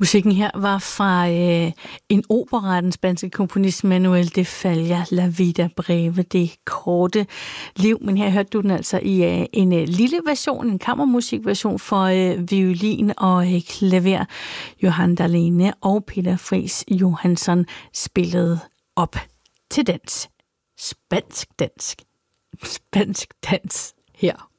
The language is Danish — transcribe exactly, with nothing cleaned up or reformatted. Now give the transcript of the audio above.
Musikken her var fra øh, en opera, den spanske komponist Manuel de Falla, La Vida Breve, det korte liv. Men her hørte du den altså i øh, en øh, lille version, en kammermusikversion for øh, violin og øh, klaver. Johan Dahlene og Peter Friis Johansson spillede op til dans. Spansk dansk. Spansk dans her.